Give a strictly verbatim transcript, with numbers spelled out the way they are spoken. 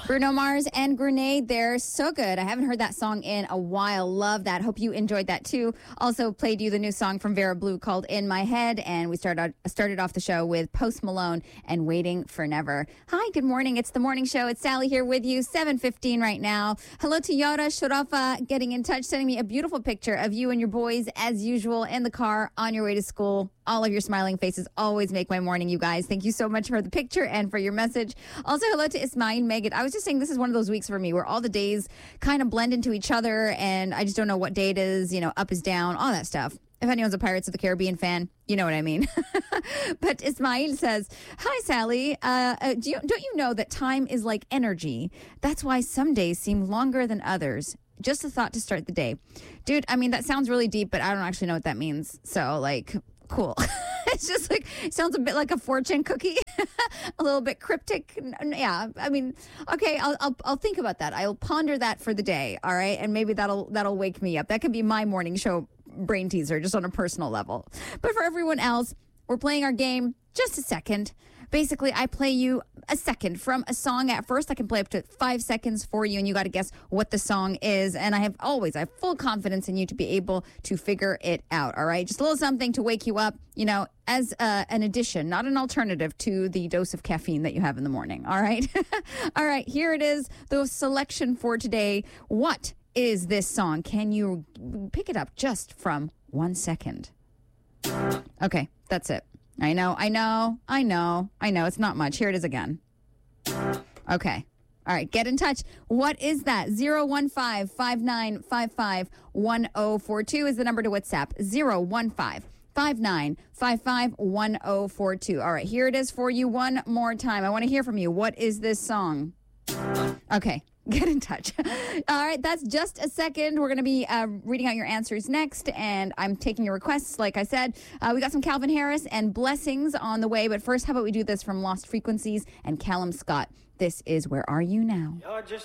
Bruno Mars and Grenade, they're so good. I haven't heard that song in a while. Love that. Hope you enjoyed that too. Also played you the new song from Vera Blue called In My Head, and we started started off the show with Post Malone and Waiting for Never. Hi, good morning. It's the morning show. It's Sally here with you, seven fifteen right now. Hello to Yara Sharafa getting in touch, sending me a beautiful picture of you and your boys as usual in the car on your way to school. All of your smiling faces always make my morning, you guys. Thank you so much for the picture and for your message. Also, hello to Ismail Megan. I was just saying this is one of those weeks for me where all the days kind of blend into each other, and I just don't know what day it is. You know, up is down, all that stuff. If anyone's a Pirates of the Caribbean fan, you know what I mean. But Ismail says, hi, Sally. Uh, uh, do you, don't you know that time is like energy? That's why some days seem longer than others. Just a thought to start the day. Dude, I mean, that sounds really deep, but I don't actually know what that means. So, like, cool. It's just like, it sounds a bit like a fortune cookie. A little bit cryptic. Yeah, I mean, okay, I'll, I'll I'll think about that. I'll ponder that for the day, all right? And maybe that'll that'll wake me up. That could be my morning show brain teaser, just on a personal level. But for everyone else, we're playing our game. Just a second. Basically, I play you a second from a song. At first, I can play up to five seconds for you, and you got to guess what the song is. And I have always, I have full confidence in you to be able to figure it out, all right? Just a little something to wake you up, you know, as uh, an addition, not an alternative to the dose of caffeine that you have in the morning, all right? All right, here it is, the selection for today. What is this song? Can you pick it up just from one second? Okay, that's it. I know, I know, I know, I know. It's not much. Here it is again. Okay. All right. Get in touch. What is that? zero one five, five nine five five, one zero four two is the number to WhatsApp. zero one five, five nine five five, one zero four two. All right. Here it is for you one more time. I want to hear from you. What is this song? Okay. Get in touch. All right, that's just a second. We're going to be uh, reading out your answers next, and I'm taking your requests, like I said. Uh, we got some Calvin Harris and Blessings on the way, but first, how about we do this from Lost Frequencies and Callum Scott? This is Where Are You Now?